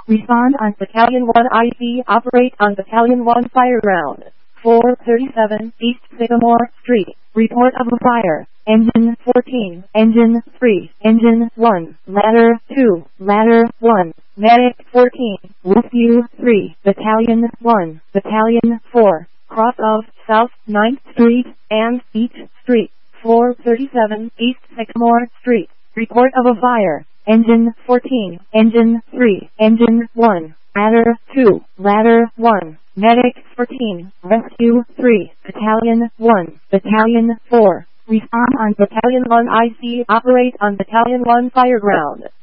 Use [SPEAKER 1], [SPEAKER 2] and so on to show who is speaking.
[SPEAKER 1] Respond on Battalion 1 IC. Operate on Battalion 1 Fireground. 437 East Sycamore Street. Report of a fire. Engine 14, Engine 3, Engine 1, Ladder 2, Ladder 1, Medic 14, Wootview 3, Battalion 1, Battalion 4, cross of South 9th Street and East Street. 437 East Sycamore Street. Report of a fire. Engine 14, Engine 3, Engine 1, Ladder 2, Ladder 1, Medic 14, Rescue 3, Battalion 1, Battalion 4. Respond on Battalion 1 IC. Operate on Battalion 1 Fireground.